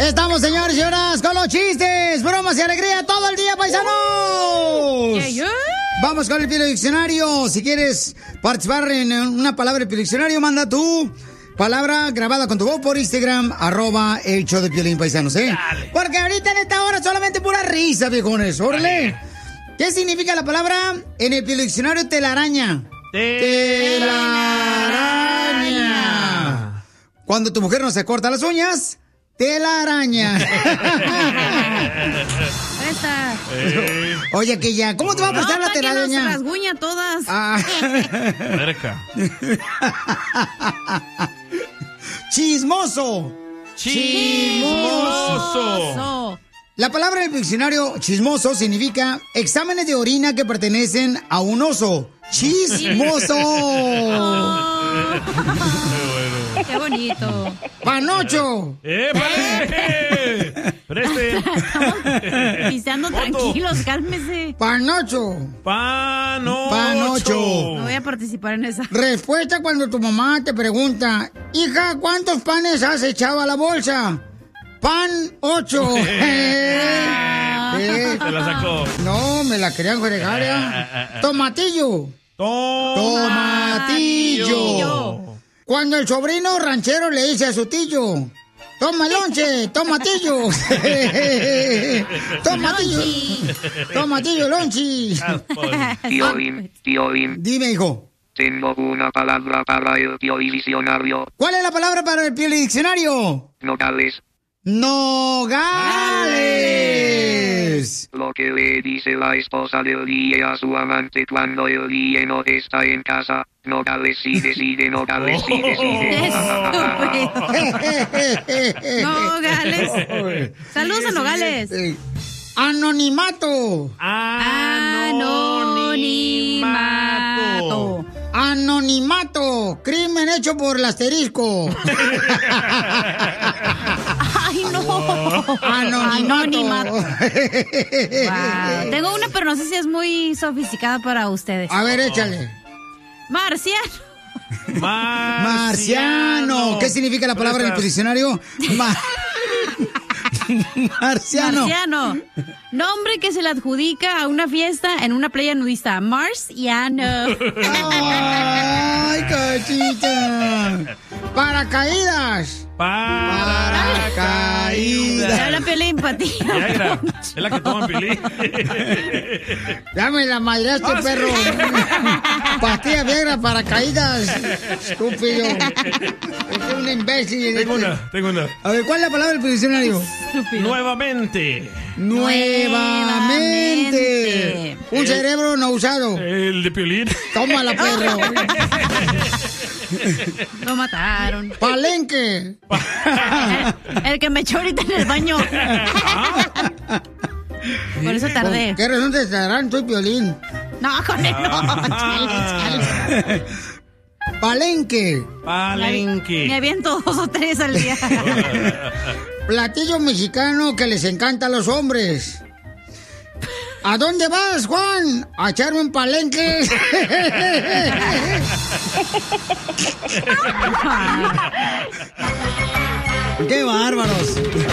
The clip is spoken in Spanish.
Estamos, señores y señoras, con los chistes, bromas y alegría todo el día, paisanos. Vamos con el Piolín Diccionario. Si quieres participar en una palabra del Piolín Diccionario, manda tu palabra grabada con tu voz por Instagram, @el show de Piolín, paisanos, ¿eh? Dale. Porque ahorita en esta hora solamente pura risa, viejones. Órale. ¿Qué significa la palabra en el Piolín Diccionario? Telaraña. Telaraña. Cuando tu mujer no se corta las uñas, telaraña. Oye, que ya, ¿cómo te va a prestar la telaraña? No, se rasguña todas. Cerca. Chismoso. Chismoso. La palabra en el diccionario chismoso significa exámenes de orina que pertenecen a un oso. Chismoso. Qué bonito. Panocho. Preste. Estamos pisteando tranquilos, cálmese. Panocho. Panocho. No voy a participar en esa. Respuesta cuando tu mamá te pregunta, hija, ¿cuántos panes has echado a la bolsa? Pan 8. Se la sacó. No, me la querían fregar ya. Tomatillo. Tomatillo. Cuando el sobrino ranchero le dice a su tío, toma lonche, tomatillo. Tomatillo. Tomatillo, lonchi. Piolín. Dime, hijo. Tengo una palabra para el Piolín Diccionario. ¿Cuál es la palabra para el Piolín Diccionario? Nogales. Nogales. Lo que le dice la esposa del día a su amante cuando el día no está en casa. Nogales sí decide, Nogales sí decide. Nogales. Saludos a Nogales. Anonimato. Anonimato. Anonimato. Crimen hecho por el asterisco. Ay, no. Anonimato. Wow. Tengo una, pero no sé si es muy sofisticada para ustedes. A ver, échale. Marciano. Marciano. ¿Qué significa la palabra en el diccionario? Marciano. Marciano. Nombre que se le adjudica a una fiesta en una playa nudista. Marciano. Ay, cachita. Paracaídas. Paracaídas. Ya la Piolín para ti. Es la que toma Piolín. Dame la madreaste, perro. Pastilla vieja, paracaídas. Estúpido. Es un imbécil. Tengo una. A ver, ¿cuál es la palabra del diccionario? Nuevamente. Nuevamente. Un cerebro no usado. El de Piolín. Tómala, perro. Lo mataron. Palenque. El que me echó ahorita en el baño. Por eso tardé. ¿Qué razón te estarán? Soy Piolín. No, con él no. Chale. Palenque. Me aviento 2 o 3 al día. Platillo mexicano que les encanta a los hombres. ¿A dónde vas, Juan? ¿A echarme un palenque? ¡Qué bárbaros!